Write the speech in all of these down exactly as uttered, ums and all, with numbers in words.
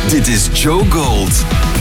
Dit is Joe Gold.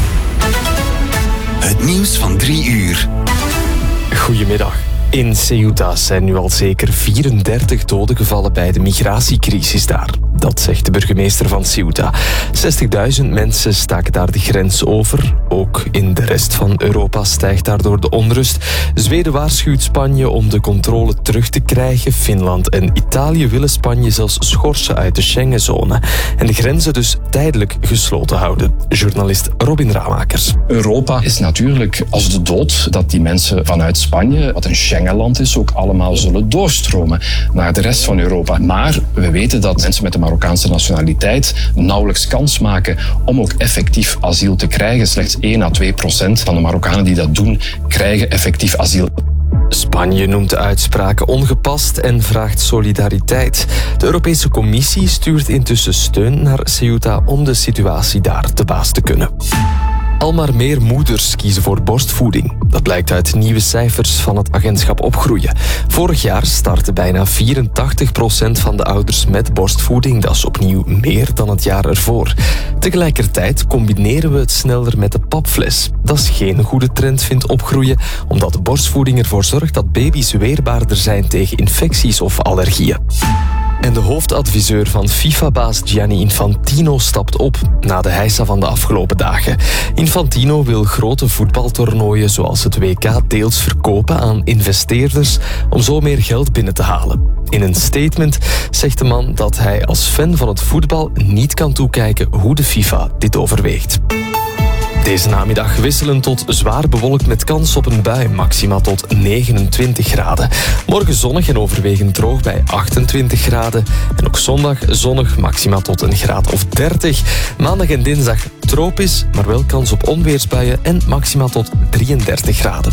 Het nieuws van drie uur. Goedemiddag. In Ceuta zijn nu al zeker vierendertig doden gevallen bij de migratiecrisis daar. Dat zegt de burgemeester van Ceuta. zestigduizend mensen staken daar de grens over. Ook in de rest van Europa stijgt daardoor de onrust. Zweden waarschuwt Spanje om de controle terug te krijgen. Finland en Italië willen Spanje zelfs schorsen uit de Schengenzone. En de grenzen dus tijdelijk gesloten houden. Journalist Robin Ramakers. Europa is natuurlijk als de dood dat die mensen vanuit Spanje, wat een Schengenland is, ook allemaal zullen doorstromen naar de rest van Europa. Maar we weten dat mensen met een Marokkaanse nationaliteit nauwelijks kans maken om ook effectief asiel te krijgen. Slechts één à twee procent van de Marokkanen die dat doen, krijgen effectief asiel. Spanje noemt de uitspraken ongepast en vraagt solidariteit. De Europese Commissie stuurt intussen steun naar Ceuta om de situatie daar te baas te kunnen. Al maar meer moeders kiezen voor borstvoeding. Dat blijkt uit nieuwe cijfers van het agentschap Opgroeien. Vorig jaar startte bijna vierentachtig procent van de ouders met borstvoeding. Dat is opnieuw meer dan het jaar ervoor. Tegelijkertijd combineren we het sneller met de papfles. Dat is geen goede trend, vindt Opgroeien, omdat de borstvoeding ervoor zorgt dat baby's weerbaarder zijn tegen infecties of allergieën. En de hoofdadviseur van FIFA-baas Gianni Infantino stapt op na de heisa van de afgelopen dagen. Infantino wil grote voetbaltoernooien zoals het W K deels verkopen aan investeerders om zo meer geld binnen te halen. In een statement zegt de man dat hij als fan van het voetbal niet kan toekijken hoe de FIFA dit overweegt. Deze namiddag wisselen tot zwaar bewolkt met kans op een bui, maxima tot negenentwintig graden. Morgen zonnig en overwegend droog bij achtentwintig graden. En ook zondag zonnig, maxima tot een graad of dertig. Maandag en dinsdag tropisch, maar wel kans op onweersbuien en maxima tot drieëndertig graden.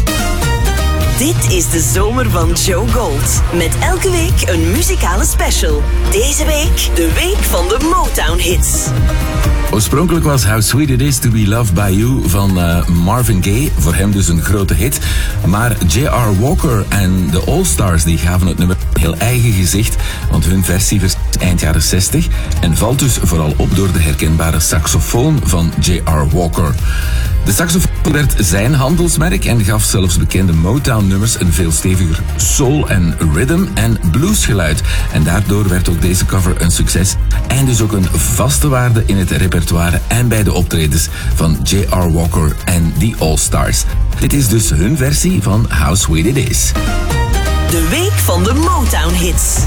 Dit is de zomer van Joe Gold. Met elke week een muzikale special. Deze week de week van de Motown-hits. Oorspronkelijk was How Sweet It Is To Be Loved By You van uh, Marvin Gaye, voor hem dus een grote hit. Maar J R. Walker en de All-Stars die gaven het nummer heel eigen gezicht, want hun versie was eind jaren zestig en valt dus vooral op door de herkenbare saxofoon van J R. Walker. De saxofoon werd zijn handelsmerk en gaf zelfs bekende Motown-nummers een veel steviger soul- en rhythm- en bluesgeluid. En daardoor werd ook deze cover een succes en dus ook een vaste waarde in het repertoire en bij de optredens van J R. Walker en The All-Stars. Dit is dus hun versie van How Sweet It Is. De week van de Motown-hits.